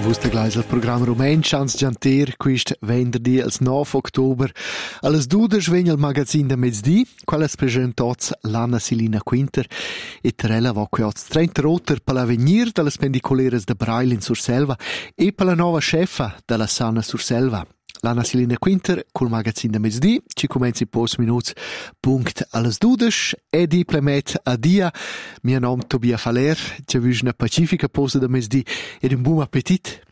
Vuste gleich il programma Rumen Chans Gianter quist venerdì il 9 ottober. Alles 12 svegna il magazin da mezzdi, quales presentots l'Anna Silina Quinter e Terella voquiots 30 roter per l'avenir delle pendicoleres de Braille in Surselva e per la nuova chefa della Sana Surselva. L'Anna Silina Quinter col magazin da mezzdi, ci comenzi post minuts punct alles 12 e di plemet a dia. Mio nome Tobia Faler, ci avvis una pacifica posa da mezzdi ed un buon appetit.